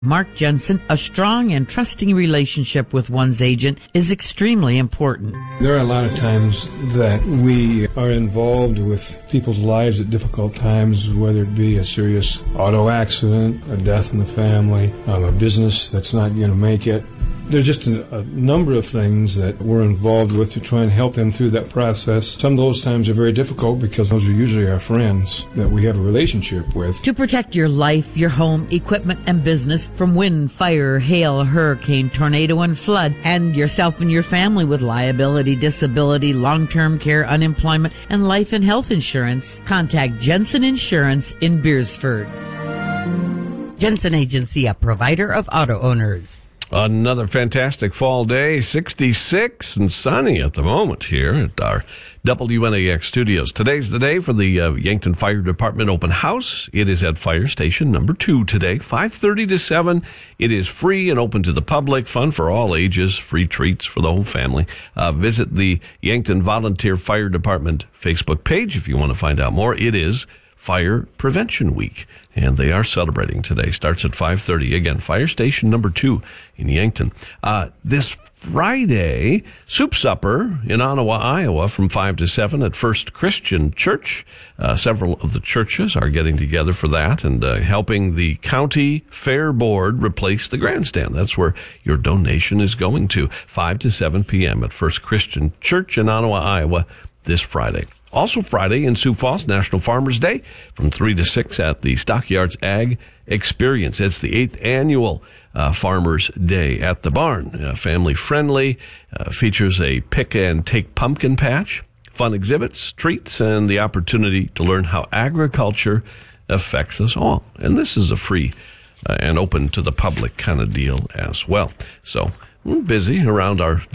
Mark Jensen, a strong and trusting relationship with one's agent is extremely important. There are a lot of times that we are involved with people's lives at difficult times, whether it be a serious auto accident, a death in the family, a business that's not going to make it. There's just a number of things that we're involved with to try and help them through that process. Some of those times are very difficult because those are usually our friends that we have a relationship with. To protect your life, your home, equipment, and business from wind, fire, hail, hurricane, tornado, and flood, and yourself and your family with liability, disability, long-term care, unemployment, and life and health insurance, contact Jensen Insurance in Beersford. Jensen Agency, a provider of auto owners. Another fantastic fall day, 66 and sunny at the moment here at our WNAX studios. Today's the day for the Yankton Fire Department open house. It is at Fire Station number 2 today, 5:30 to 7. It is free and open to the public, fun for all ages, free treats for the whole family. Visit the Yankton Volunteer Fire Department Facebook page if you want to find out more. It is Fire Prevention Week, and they are celebrating today. Starts at 5:30. Again, Fire Station number 2 in Yankton. This Friday, soup supper in Ottawa, Iowa, from 5 to 7 at First Christian Church. Several of the churches are getting together for that and helping the County Fair Board replace the grandstand. That's where your donation is going to. 5 to 7 p.m. at First Christian Church in Ottawa, Iowa, this Friday. Also Friday in Sioux Falls, National Farmers Day from 3 to 6 at the Stockyards Ag Experience. It's the 8th annual Farmers Day at the barn. Family friendly, features a pick and take pumpkin patch, fun exhibits, treats, and the opportunity to learn how agriculture affects us all. And this is a free and open to the public kind of deal as well. So we're busy around our